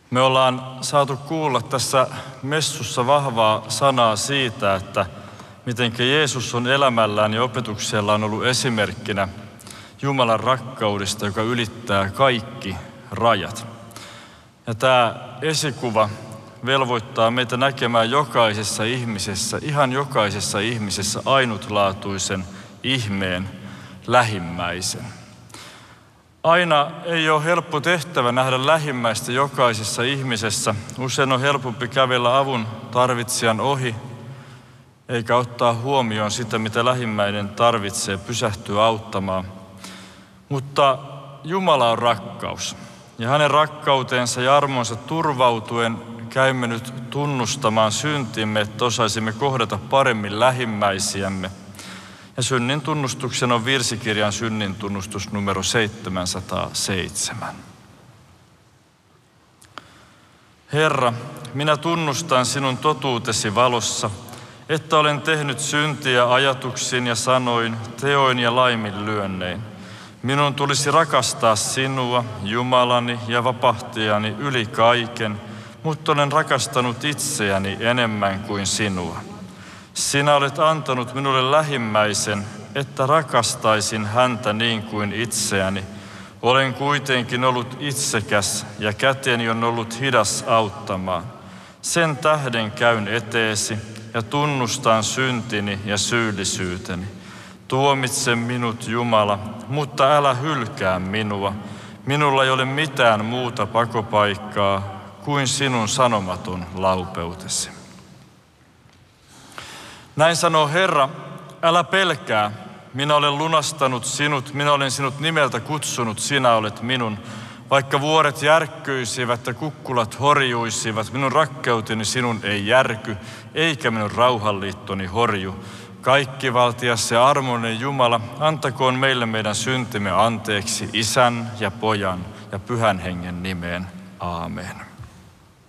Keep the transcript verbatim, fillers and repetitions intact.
Me ollaan saatu kuulla tässä messussa vahvaa sanaa siitä, että mitenkä Jeesus on elämällään ja opetuksellaan ollut esimerkkinä Jumalan rakkaudesta, joka ylittää kaikki rajat. Ja tämä esikuva velvoittaa meitä näkemään jokaisessa ihmisessä, ihan jokaisessa ihmisessä ainutlaatuisen ihmeen, lähimmäisen. Aina ei ole helppo tehtävä nähdä lähimmäistä jokaisessa ihmisessä. Usein on helpompi kävellä avun tarvitsijan ohi, eikä ottaa huomioon sitä, mitä lähimmäinen tarvitsee, pysähtyä auttamaan. Mutta Jumala on rakkaus. Ja hänen rakkautensa ja armonsa turvautuen käymme nyt tunnustamaan syntimme, että osaisimme kohdata paremmin lähimmäisiämme. Ja synnin tunnustuksen on virsikirjan synnin tunnustus numero seitsemänsataaseitsemän. Herra, minä tunnustan sinun totuutesi valossa, että olen tehnyt syntiä ajatuksin ja sanoin, teoin ja laiminlyönnein. Minun tulisi rakastaa sinua, Jumalani ja vapahtajani yli kaiken, mutta olen rakastanut itseäni enemmän kuin sinua. Sinä olet antanut minulle lähimmäisen, että rakastaisin häntä niin kuin itseäni. Olen kuitenkin ollut itsekäs ja käteni on ollut hidas auttamaan. Sen tähden käyn eteesi ja tunnustan syntini ja syyllisyyteni. Tuomitse minut, Jumala, mutta älä hylkää minua. Minulla ei ole mitään muuta pakopaikkaa kuin sinun sanomaton laupeutesi. Näin sanoo Herra, älä pelkää, minä olen lunastanut sinut, minä olen sinut nimeltä kutsunut, sinä olet minun. Vaikka vuoret järkkyisivät ja kukkulat horjuisivat, minun rakkeuteni sinun ei järky, eikä minun rauhanliittoni horju. Kaikkivaltias ja armoinen Jumala, antakoon meille meidän syntimme anteeksi Isän ja Pojan ja Pyhän Hengen nimeen. Aamen.